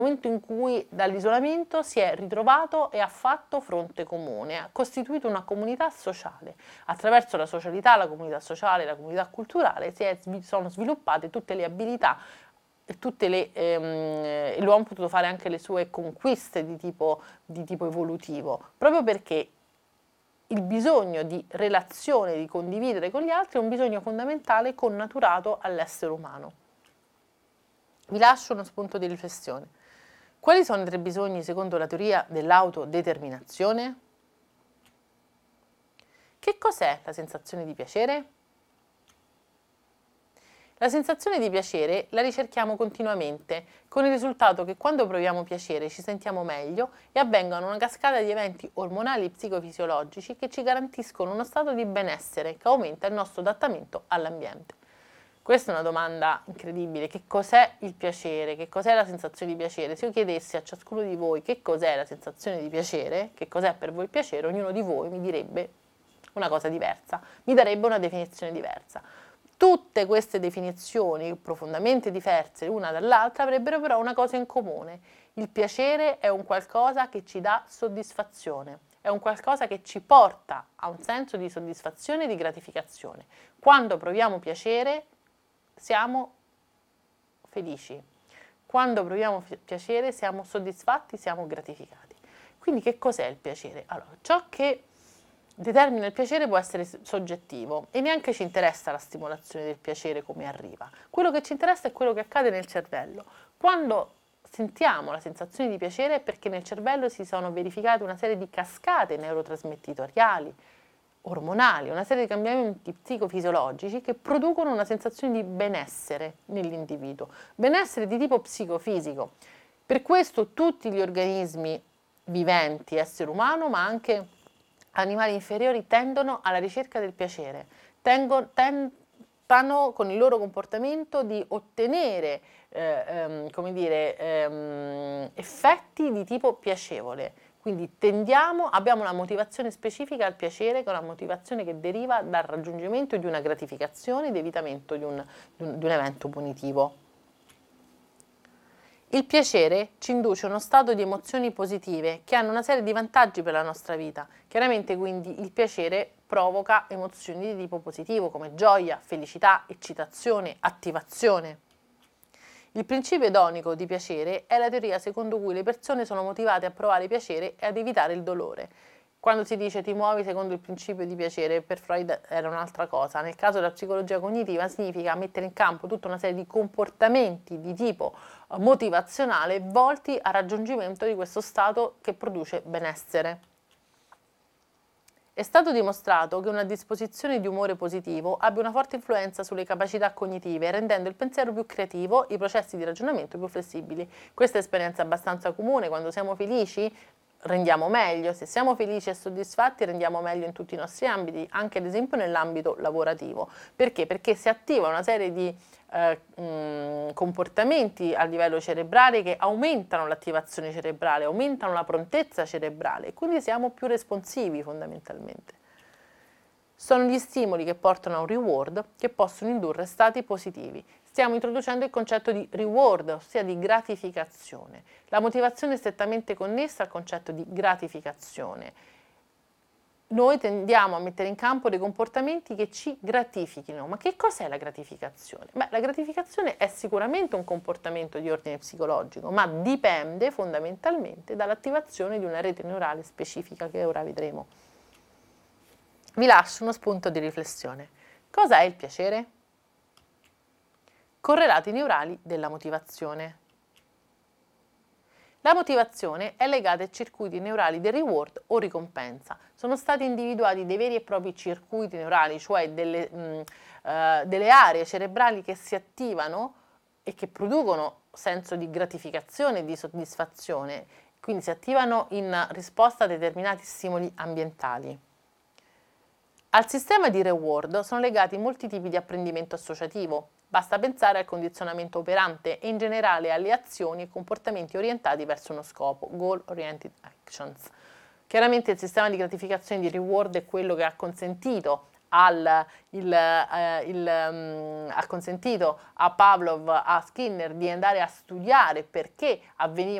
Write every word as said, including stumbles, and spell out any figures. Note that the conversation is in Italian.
momento in cui dall'isolamento si è ritrovato e ha fatto fronte comune, ha costituito una comunità sociale. Attraverso la socialità, la comunità sociale, la comunità culturale si è, sono sviluppate tutte le abilità e tutte le, ehm, l'uomo ha potuto fare anche le sue conquiste di tipo, di tipo evolutivo, proprio perché il bisogno di relazione, di condividere con gli altri è un bisogno fondamentale connaturato all'essere umano. Vi lascio uno spunto di riflessione. Quali sono i tre bisogni secondo la teoria dell'autodeterminazione? Che cos'è la sensazione di piacere? La sensazione di piacere la ricerchiamo continuamente, con il risultato che quando proviamo piacere ci sentiamo meglio e avvengono una cascata di eventi ormonali e psicofisiologici che ci garantiscono uno stato di benessere che aumenta il nostro adattamento all'ambiente. Questa è una domanda incredibile. Che cos'è il piacere? Che cos'è la sensazione di piacere? Se io chiedessi a ciascuno di voi che cos'è la sensazione di piacere, che cos'è per voi il piacere, ognuno di voi mi direbbe una cosa diversa, mi darebbe una definizione diversa. Tutte queste definizioni profondamente diverse l'una dall'altra avrebbero però una cosa in comune. Il piacere è un qualcosa che ci dà soddisfazione, è un qualcosa che ci porta a un senso di soddisfazione e di gratificazione. Quando proviamo piacere siamo felici, quando proviamo piacere siamo soddisfatti, siamo gratificati. Quindi che cos'è il piacere? Allora, ciò che determina il piacere può essere soggettivo e neanche ci interessa la stimolazione del piacere come arriva. Quello che ci interessa è quello che accade nel cervello. Quando sentiamo la sensazione di piacere è perché nel cervello si sono verificate una serie di cascate neurotrasmettitoriali, ormonali, una serie di cambiamenti psicofisiologici che producono una sensazione di benessere nell'individuo, benessere di tipo psicofisico. Per questo tutti gli organismi viventi, essere umano, ma anche animali inferiori, tendono alla ricerca del piacere, Tengo, tentano con il loro comportamento di ottenere eh, ehm, come dire, ehm, effetti di tipo piacevole. Quindi tendiamo, abbiamo una motivazione specifica al piacere, che è una motivazione che deriva dal raggiungimento di una gratificazione, di evitamento di un, di un, di un evento punitivo. Il piacere ci induce a uno stato di emozioni positive che hanno una serie di vantaggi per la nostra vita. Chiaramente quindi il piacere provoca emozioni di tipo positivo come gioia, felicità, eccitazione, attivazione. Il principio edonico di piacere è la teoria secondo cui le persone sono motivate a provare piacere e ad evitare il dolore. Quando si dice ti muovi secondo il principio di piacere, per Freud era un'altra cosa. Nel caso della psicologia cognitiva significa mettere in campo tutta una serie di comportamenti di tipo motivazionale volti al raggiungimento di questo stato che produce benessere. È stato dimostrato che una disposizione di umore positivo abbia una forte influenza sulle capacità cognitive, rendendo il pensiero più creativo, i processi di ragionamento più flessibili. Questa è esperienza abbastanza comune. Quando siamo felici rendiamo meglio, se siamo felici e soddisfatti rendiamo meglio in tutti i nostri ambiti, anche ad esempio nell'ambito lavorativo. Perché? Perché si attiva una serie di eh, mh, comportamenti a livello cerebrale che aumentano l'attivazione cerebrale, aumentano la prontezza cerebrale e quindi siamo più responsivi fondamentalmente. Sono gli stimoli che portano a un reward che possono indurre stati positivi. Stiamo introducendo il concetto di reward, ossia di gratificazione. La motivazione è strettamente connessa al concetto di gratificazione. Noi tendiamo a mettere in campo dei comportamenti che ci gratifichino. Ma che cos'è la gratificazione? Beh, la gratificazione è sicuramente un comportamento di ordine psicologico, ma dipende fondamentalmente dall'attivazione di una rete neurale specifica che ora vedremo. Vi lascio uno spunto di riflessione. Cosa è il piacere? Correlati neurali della motivazione. La motivazione è legata ai circuiti neurali del reward o ricompensa. Sono stati individuati dei veri e propri circuiti neurali, cioè delle, mh, uh, delle aree cerebrali che si attivano e che producono senso di gratificazione e di soddisfazione, quindi si attivano in risposta a determinati stimoli ambientali. Al sistema di reward sono legati molti tipi di apprendimento associativo. Basta pensare al condizionamento operante e in generale alle azioni e comportamenti orientati verso uno scopo, goal-oriented actions. Chiaramente il sistema di gratificazione di reward è quello che ha consentito al, il, eh, il, um, ha consentito a Pavlov, a Skinner, di andare a studiare perché avveniva